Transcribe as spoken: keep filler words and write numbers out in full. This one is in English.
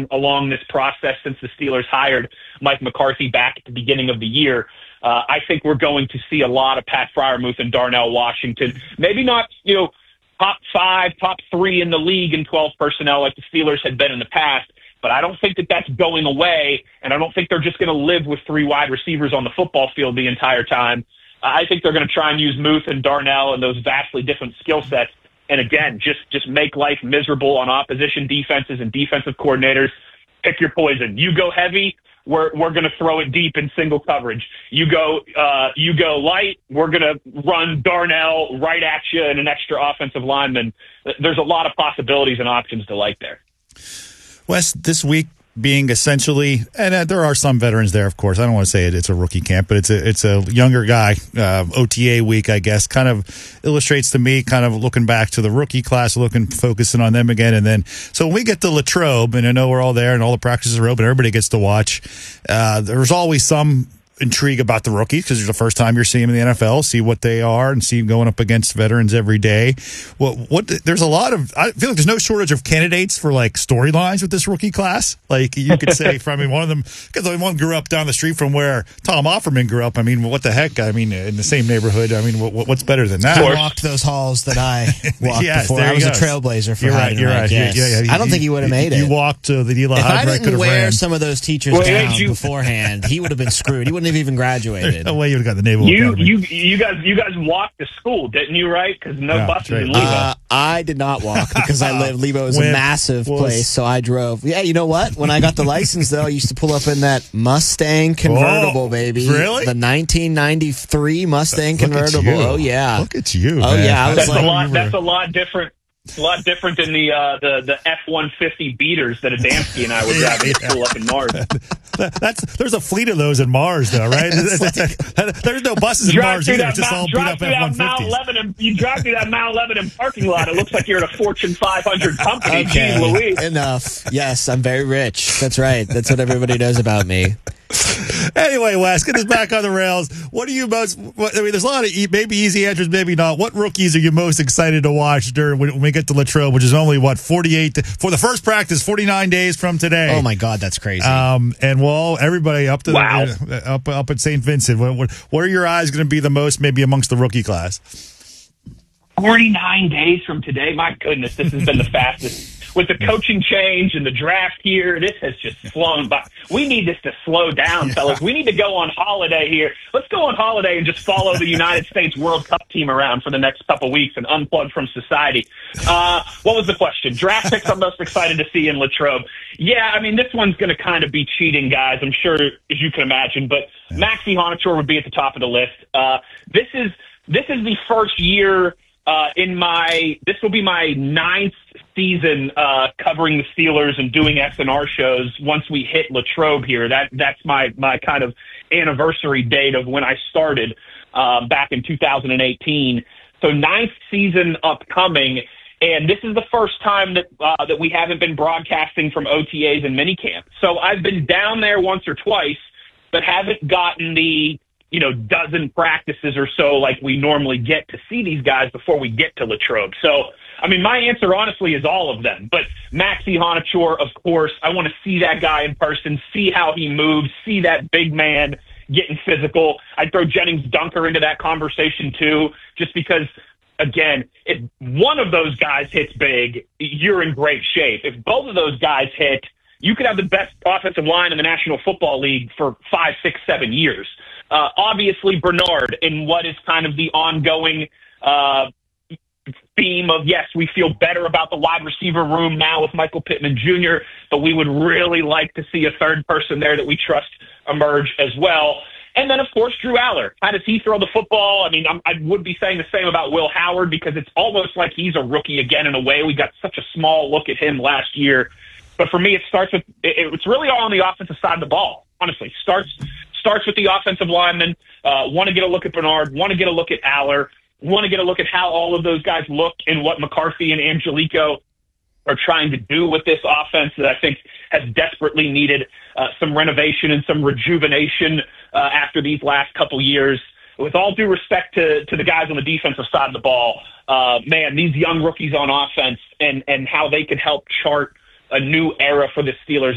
along this process since the Steelers hired Mike McCarthy back at the beginning of the year. Uh, I think we're going to see a lot of Pat Freiermuth and Darnell Washington. Maybe not, you know, top five, top three in the league in twelve personnel like the Steelers had been in the past, but I don't think that that's going away, and I don't think they're just going to live with three wide receivers on the football field the entire time. I think they're going to try and use Muth and Darnell and those vastly different skill sets, and again, just just make life miserable on opposition defenses and defensive coordinators. Pick your poison. You go heavy, we're we're going to throw it deep in single coverage. You go uh, you go light, we're going to run Darnell right at you and an extra offensive lineman. There's a lot of possibilities and options to like there. Wes, this week being essentially, and uh, there are some veterans there, of course. I don't want to say it, it's a rookie camp, but it's a it's a younger guy. Uh, O T A week, I guess, kind of illustrates to me, kind of looking back to the rookie class, looking, focusing on them again. And then, so when we get to Latrobe, and I know we're all there and all the practices are open, everybody gets to watch. Uh, there's always some intrigue about the rookies because it's the first time you're seeing them in the N F L, see what they are and see them going up against veterans every day. What, what, there's a lot of, I feel like there's no shortage of candidates for like storylines with this rookie class. Like you could say from, I mean, one of them, because one grew up down the street from where Tom Offerman grew up. I mean, what the heck? I mean, in the same neighborhood. I mean, what, what's better than that? I walked those halls that I walked yes, before. I was go. a trailblazer for You're right, you're right. Yes. Yeah, yeah, I don't think he would have made you, it. You walked to the Eli If I Hydra, didn't wear ran. some of those teachers Well, down you, beforehand, he would have been screwed. He wouldn't have even graduated. No way you would have got the Naval You Academy. you you guys you guys walked to school, didn't you? Right? Because no Yeah, buses right. in Lebo. Uh, I did not walk because I lived. Lebo is a Wimp. massive Was- place, so I drove. Yeah, you know what? When I got the license, though, I used to pull up in that Mustang convertible, Oh, baby. really? The nineteen ninety-three Mustang Look at convertible. you. Oh yeah. Look at you. Oh, man. yeah, I was That's like- a lot. You That's were- a lot different. It's a lot different than the uh, the the F one fifty beaters that Adamski and I were driving to school up in Mars. That- That's there's a fleet of those in Mars, though, right? There's no buses in Drive Mars through either. that It's just all Mount, beat drive up through F that one Mount fifties. Lebanon. You drive through that Mount Lebanon parking lot. It looks like you're at a Fortune five hundred company. Okay, Jeez Louise. enough. Yes, I'm very rich. That's right. That's what everybody knows about me. Anyway, Wes, get us back on the rails. What are you most? What, I mean, there's a lot of e- maybe easy answers, maybe not. What rookies are you most excited to watch during when we get to Latrobe, which is only what forty-eight to, for the first practice, forty-nine days from today. Oh my God, that's crazy. Um, and well, everybody up to Wow. the, uh, up up at Saint Vincent. What, what, what are your eyes going to be the most, maybe amongst the rookie class? forty-nine days from today. My goodness, this has been the fastest. With the coaching change and the draft here, this has just flown by. We need this to slow down, fellas. We need to go on holiday here. Let's go on holiday and just follow the United States World Cup team around for the next couple weeks and unplug from society. Uh, what was the question? Draft picks I'm most excited to see in Latrobe. Yeah, I mean, this one's going to kind of be cheating, guys, I'm sure, as you can imagine. But Maxie Honator would be at the top of the list. Uh, this is this is the first year uh, in my – this will be my ninth season uh, covering the Steelers and doing X and R shows once we hit Latrobe here. That That's my, my kind of anniversary date of when I started uh, back in two thousand eighteen. So ninth season upcoming, and this is the first time that uh, that we haven't been broadcasting from O T As and minicamp. So I've been down there once or twice, but haven't gotten the you know, dozen practices or so like we normally get to see these guys before we get to Latrobe. So, I mean, my answer, honestly, is all of them. But Maxie Honator, of course, I want to see that guy in person, see how he moves, see that big man getting physical. I'd throw Jennings Dunker into that conversation, too, just because, again, if one of those guys hits big, you're in great shape. If both of those guys hit, you could have the best offensive line in the National Football League for five, six, seven years. Uh, obviously, Bernard, in what is kind of the ongoing uh, theme of, yes, we feel better about the wide receiver room now with Michael Pittman Junior, but we would really like to see a third person there that we trust emerge as well. And then, of course, Drew Aller. How does he throw the football? I mean, I'm, I would be saying the same about Will Howard because it's almost like he's a rookie again in a way. We got such a small look at him last year. But for me, it starts with it, it's really all on the offensive side of the ball, honestly. Starts starts with the offensive linemen. Uh, want to get a look at Bernard, want to get a look at Aller, want to get a look at how all of those guys look and what McCarthy and Angelico are trying to do with this offense that I think has desperately needed uh, some renovation and some rejuvenation uh, after these last couple years. With all due respect to, to the guys on the defensive side of the ball, uh, man, these young rookies on offense and, and how they could help chart a new era for the Steelers